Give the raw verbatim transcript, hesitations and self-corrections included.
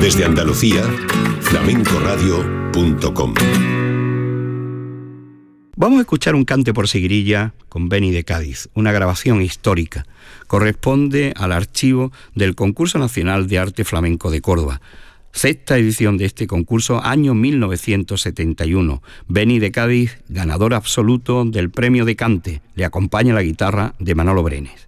Desde Andalucía, flamenco radio punto com. Vamos a escuchar un cante por seguirilla con Beni de Cádiz, una grabación histórica. Corresponde al archivo del Concurso Nacional de Arte Flamenco de Córdoba. Sexta edición de este concurso, año mil novecientos setenta y uno. Beni de Cádiz, ganador absoluto del premio de cante. Le acompaña la guitarra de Manolo Brenes.